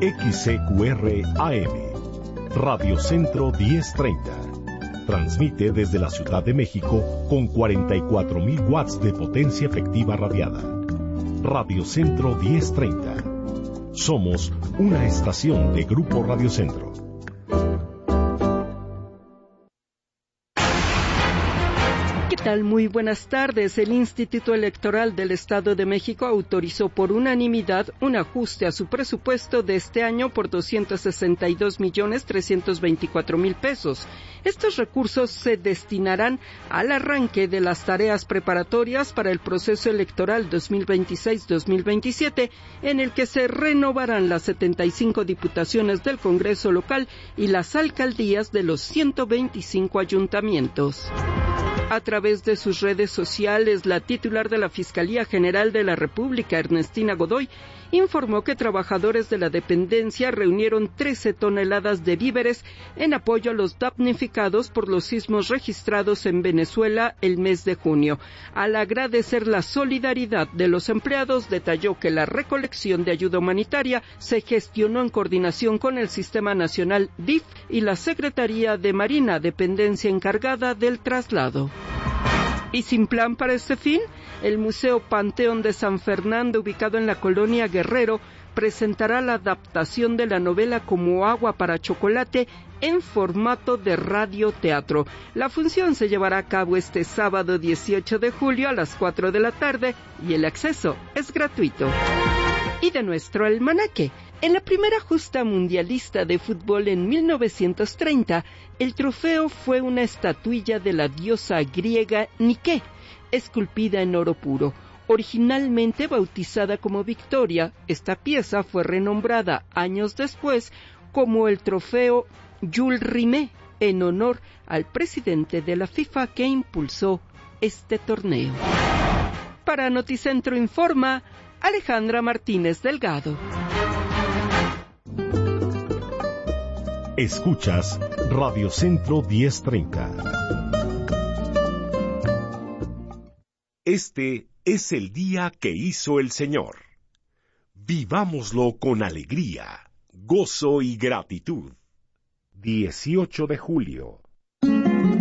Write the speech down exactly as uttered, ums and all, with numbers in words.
X C Q R A M, Radio Centro diez treinta. Transmite desde la Ciudad de México con cuarenta y cuatro mil watts de potencia efectiva radiada. Radio Centro diez treinta. Somos una estación de Grupo Radio Centro. ¿Qué tal? Muy buenas tardes. El Instituto Electoral del Estado de México autorizó por unanimidad un ajuste a su presupuesto de este año por doscientos sesenta y dos millones trescientos veinticuatro mil pesos. Estos recursos se destinarán al arranque de las tareas preparatorias para el proceso electoral dos mil veintiséis dos mil veintisiete, en el que se renovarán las setenta y cinco diputaciones del Congreso local y las alcaldías de los ciento veinticinco ayuntamientos. A través de sus redes sociales, la titular de la Fiscalía General de la República, Ernestina Godoy, informó que trabajadores de la dependencia reunieron trece toneladas de víveres en apoyo a los damnificados por los sismos registrados en Venezuela el mes de junio. Al agradecer la solidaridad de los empleados, detalló que la recolección de ayuda humanitaria se gestionó en coordinación con el Sistema Nacional D I F y la Secretaría de Marina, dependencia encargada del traslado. Y sin plan para este fin, el Museo Panteón de San Fernando, ubicado en la colonia Guerrero, presentará la adaptación de la novela Como agua para chocolate en formato de radioteatro. La función se llevará a cabo este sábado dieciocho de julio a las cuatro de la tarde y el acceso es gratuito. Y de nuestro almanaque. En la primera justa mundialista de fútbol en mil novecientos treinta, el trofeo fue una estatuilla de la diosa griega Nike, esculpida en oro puro. Originalmente bautizada como Victoria, esta pieza fue renombrada años después como el trofeo Jules Rimet, en honor al presidente de la FIFA que impulsó este torneo. Para Noticentro Informa, Alejandra Martínez Delgado. Escuchas Radio Centro diez treinta. Este es el día que hizo el Señor. Vivámoslo con alegría, gozo y gratitud. dieciocho de julio.